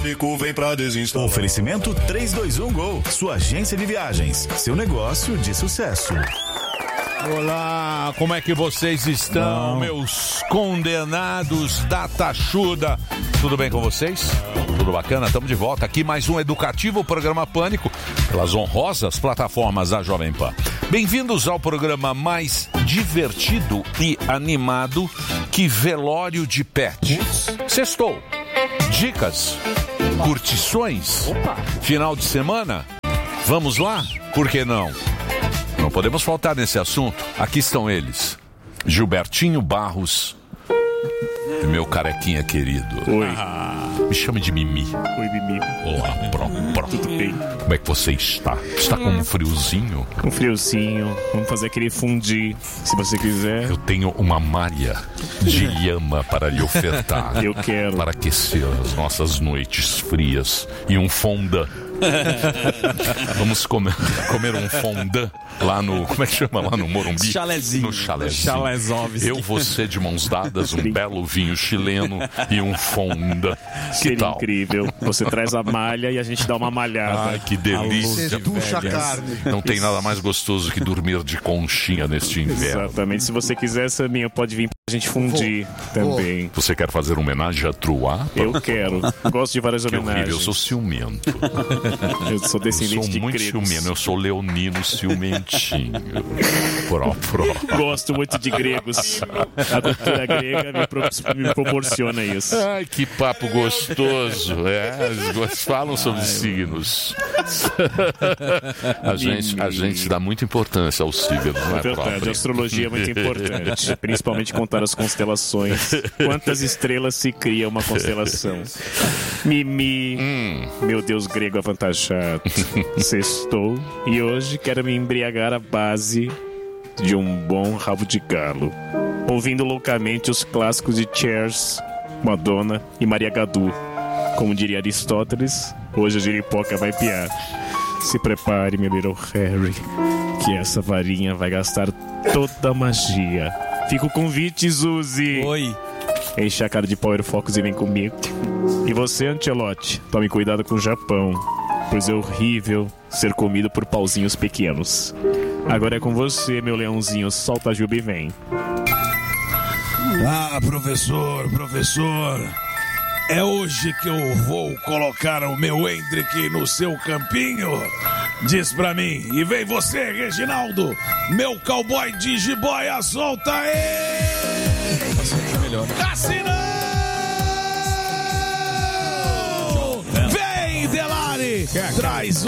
eletrônico vem pra desinstalar. Oferecimento 321 Gol, sua agência de viagens, seu negócio de sucesso. Olá, como é que vocês estão, meus condenados da tachuda? Tudo bem com vocês? Tudo bacana? Estamos de volta aqui, mais um Educativo, o programa Pânico, pelas honrosas plataformas da Jovem Pan. Bem-vindos ao programa mais divertido e animado que velório de pet. Sextou. Dicas, curtições, final de semana. Vamos lá? Por que não? Não podemos faltar nesse assunto. Aqui estão eles. Gilbertinho Barros, meu carequinha querido. Oi. Me chame de Mimi. Oi, Mimi. Olá, pro. Tudo bem? Como é que você está? Está com um friozinho? Um friozinho. Vamos fazer aquele fundi, se você quiser. Eu tenho uma malha de lhama para lhe ofertar. Eu quero. Para aquecer as nossas noites frias. E um fondant. Vamos comer um fondant lá no... Como é que chama? Lá no Morumbi? Chalezinho. No chalezinho. Chalezovski. Eu, você de mãos dadas, um belo vinho chileno e um fondant. Que Seria tal? incrível. Você traz a malha e a gente dá uma malhada. Ai, que delícia. Puxa a carne. Não tem nada mais gostoso que dormir de conchinha neste inverno. Exatamente. Se você quiser, Saminha, pode vir pra gente fundir também. Você quer fazer homenagem a Truá? Eu quero. Gosto de várias Que horrível, homenagens. eu sou ciumento. Eu sou descendente Eu sou de muito gregos. ciumento, eu sou leonino ciumentinho. Pro. Gosto muito de gregos. A cultura grega me proporciona isso. Ai, que papo gostoso. Eles falam sobre signos. A gente dá muita importância aos signos, não é, Verdade, a próprio? astrologia é muito importante. Principalmente contar as constelações. Quantas estrelas se cria uma constelação? Mimi, meu Deus grego avantajado. Sextou e hoje quero me embriagar à base de um bom rabo de galo, ouvindo loucamente os clássicos de Cheers, Madonna e Maria Gadu. Como diria Aristóteles, hoje a giripoca vai piar. Se prepare, meu little Harry, que essa varinha vai gastar toda a magia. Fica o convite, Zuzi. Oi. Enche a cara de Power Focus e vem comigo. E você, Ancelotti, tome cuidado com o Japão, pois é horrível ser comido por pauzinhos pequenos. Agora é com você, meu leãozinho. Solta a juba e vem. Ah, professor. É hoje que eu vou colocar o meu Hendrick no seu campinho? Diz pra mim. E vem você, Reginaldo, meu cowboy de jiboia, solta aí! Cassinão! Vem, Delari! Traz